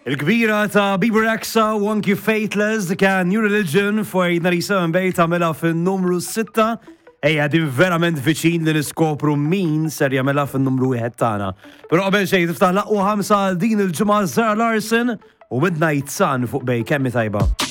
Il-kbira ta' Bieber Rexha u anki Faithless kan New Religion fuq Narisa Mbej tagħmilha fin-numru 6. Ejja din verament viċin li niskopru min ser jagħmilha fin-numru 1 tagħna. Però qabel xejn tiftaħ laqwa 5 din il-ġimgħa Zara Larson u Midnight Sun fuq bej kemmi tajba.